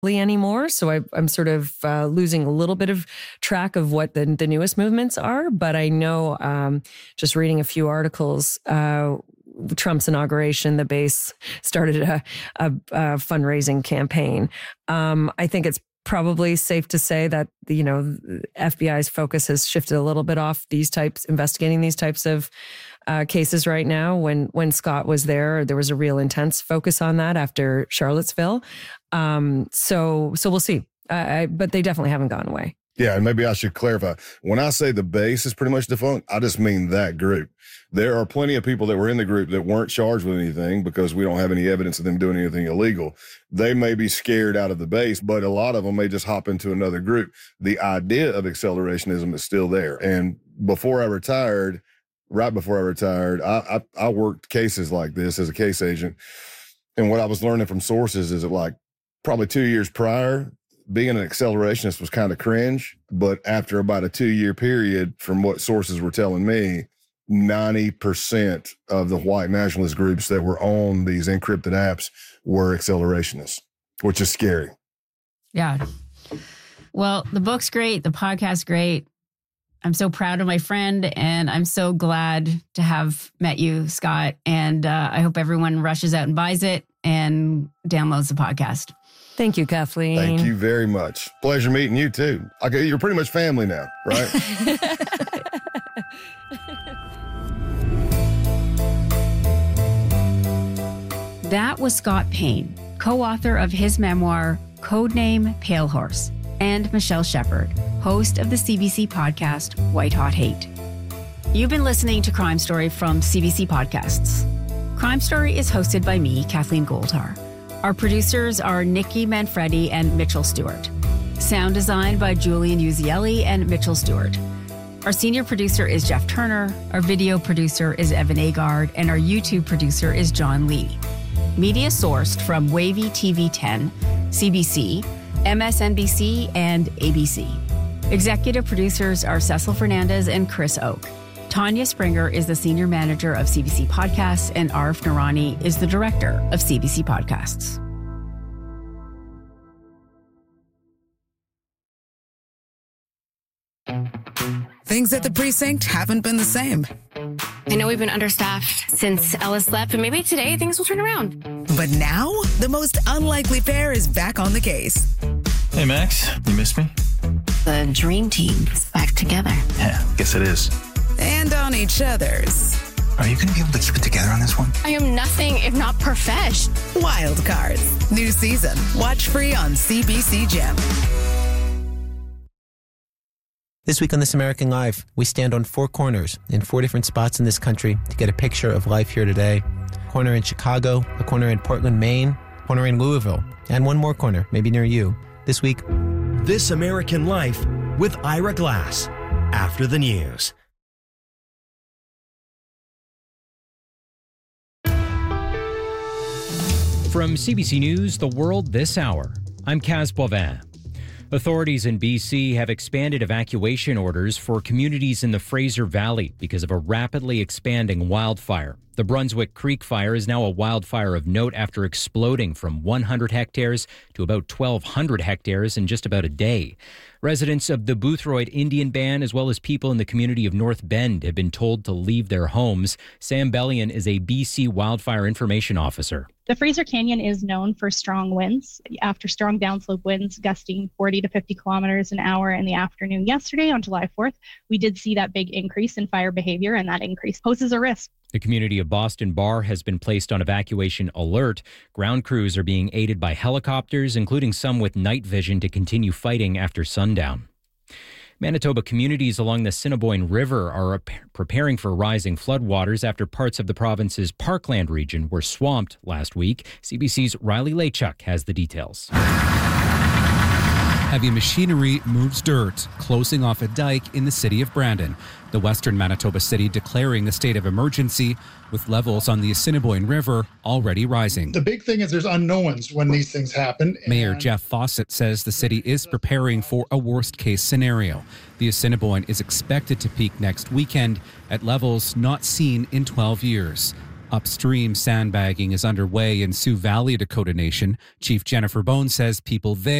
anymore. So I'm sort of losing a little bit of track of what the newest movements are. But I know just reading a few articles, Trump's inauguration, the base started a fundraising campaign. I think it's probably safe to say that, FBI's focus has shifted a little bit off investigating these types of cases right now. When Scott was there was a real intense focus on that after Charlottesville. So we'll see. But they definitely haven't gone away. Yeah, and maybe I should clarify. When I say the base is pretty much defunct, I just mean that group. There are plenty of people that were in the group that weren't charged with anything because we don't have any evidence of them doing anything illegal. They may be scared out of the base, but a lot of them may just hop into another group. The idea of accelerationism is still there. And right before I retired, I worked cases like this as a case agent. And what I was learning from sources is that, like, probably 2 years prior, being an accelerationist was kind of cringe. But after about a 2-year period, from what sources were telling me, 90% of the white nationalist groups that were on these encrypted apps were accelerationists, which is scary. Yeah. Well, the book's great. The podcast's great. I'm so proud of my friend, and I'm so glad to have met you, Scott. And I hope everyone rushes out and buys it and downloads the podcast. Thank you, Kathleen. Thank you very much. Pleasure meeting you, too. Okay, you're pretty much family now, right? That was Scott Payne, co-author of his memoir, Codename Pale Horse, and Michelle Shepard, host of the CBC podcast, White Hot Hate. You've been listening to Crime Story from CBC Podcasts. Crime Story is hosted by me, Kathleen Goldhar. Our producers are Nikki Manfredi and Mitchell Stewart. Sound design by Julian Uzielli and Mitchell Stewart. Our senior producer is Jeff Turner, our video producer is Evan Agard, and our YouTube producer is John Lee. Media sourced from Wavy TV 10, CBC, MSNBC, and ABC. Executive producers are Cecil Fernandez and Chris Oak. Tanya Springer is the senior manager of CBC Podcasts, and Arif Noorani is the director of CBC Podcasts. Things at the precinct haven't been the same. I know we've been understaffed since Ellis left, but maybe today things will turn around. But now, the most unlikely pair is back on the case. Hey, Max, you missed me? The dream team is back together. Yeah, guess it is. And on each other's. Are you going to be able to keep it together on this one? I am nothing if not profesh. Wild Cards. New season. Watch free on CBC Gem. This week on This American Life, we stand on 4 corners in 4 different spots in this country to get a picture of life here today. A corner in Chicago, a corner in Portland, Maine, a corner in Louisville, and one more corner, maybe near you. This week, This American Life with Ira Glass. After the news. From CBC News, The World This Hour, I'm Kaz Boivin. Authorities in BC have expanded evacuation orders for communities in the Fraser Valley because of a rapidly expanding wildfire. The Brunswick Creek fire is now a wildfire of note after exploding from 100 hectares to about 1,200 hectares in just about a day. Residents of the Boothroyd Indian Band, as well as people in the community of North Bend, have been told to leave their homes. Sam Bellion is a BC Wildfire Information Officer. The Fraser Canyon is known for strong winds. After strong downslope winds gusting 40 to 50 kilometers an hour in the afternoon yesterday on July 4th, we did see that big increase in fire behavior, and that increase poses a risk. The community of Boston Bar has been placed on evacuation alert. Ground crews are being aided by helicopters, including some with night vision, to continue fighting after sundown. Manitoba communities along the Assiniboine River are preparing for rising floodwaters after parts of the province's Parkland region were swamped last week. CBC's Riley Lachuk has the details. Heavy machinery moves dirt, closing off a dike in the city of Brandon, the western Manitoba city declaring a state of emergency, with levels on the Assiniboine River already rising. The big thing is there's unknowns when these things happen. Mayor Jeff Fawcett says the city is preparing for a worst-case scenario. The Assiniboine is expected to peak next weekend at levels not seen in 12 years. Upstream, sandbagging is underway in Sioux Valley, Dakota Nation. Chief Jennifer Bone says people there